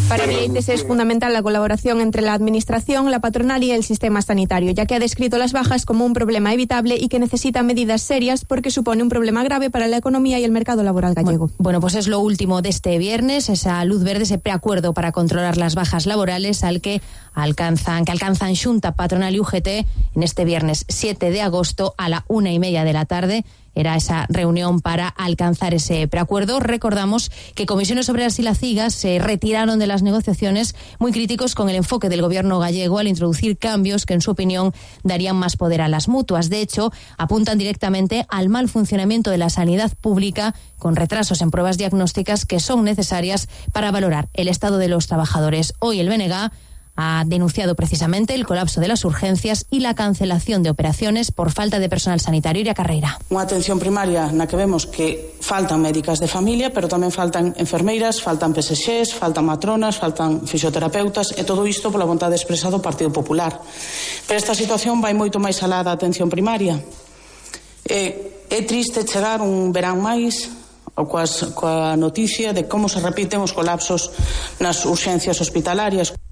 Para Vieites es fundamental la colaboración entre la Administración, la patronal y el sistema sanitario, ya que ha descrito las bajas como un problema evitable y que necesita medidas serias porque supone un problema grave para la economía y el mercado laboral gallego. Bueno, pues es lo último de este viernes, esa luz verde, ese preacuerdo para controlar las bajas laborales que alcanzan Xunta, patronal y UGT en este viernes 7 de agosto a la 1:30 de la tarde. Era esa reunión para alcanzar ese preacuerdo. Recordamos que Comisiones Obreras y la CIGA se retiraron de las negociaciones muy críticos con el enfoque del gobierno gallego al introducir cambios que, en su opinión, darían más poder a las mutuas. De hecho, apuntan directamente al mal funcionamiento de la sanidad pública, con retrasos en pruebas diagnósticas que son necesarias para valorar el estado de los trabajadores. Hoy el BNG ha denunciado precisamente el colapso de las urgencias y la cancelación de operaciones por falta de personal sanitario. Iria Carreira. Unha atención primaria na que vemos que faltan médicas de familia, pero tamén faltan enfermeiras, faltan PSXs, faltan matronas, faltan fisioterapeutas, e todo isto pola vontade expresa do Partido Popular. Pero esta situación vai moito máis alá da atención primaria. É triste chegar un verán máis coa noticia de como se repiten os colapsos nas urxencias hospitalarias.